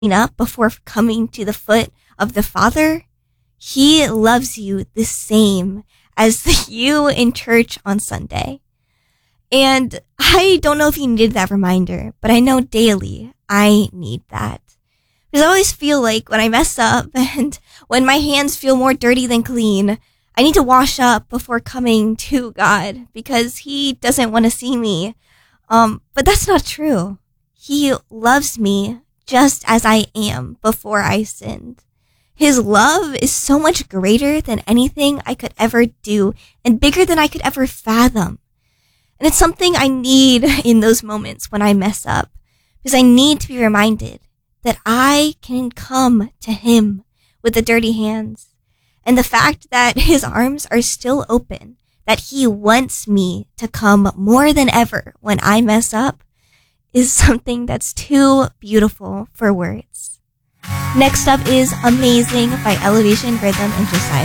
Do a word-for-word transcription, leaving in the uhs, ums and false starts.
up before coming to the foot of the Father, he loves you the same as you in church on Sunday. And I don't know if you needed that reminder, but I know daily I need that. Because I always feel like when I mess up and when my hands feel more dirty than clean, I need to wash up before coming to God because he doesn't want to see me. Um, but that's not true. He loves me just as I am before I sinned. His love is so much greater than anything I could ever do and bigger than I could ever fathom. And it's something I need in those moments when I mess up, because I need to be reminded that I can come to him with the dirty hands. And the fact that his arms are still open, that he wants me to come more than ever when I mess up, is something that's too beautiful for words. Next up is Amazing by Elevation Rhythm and Josiah.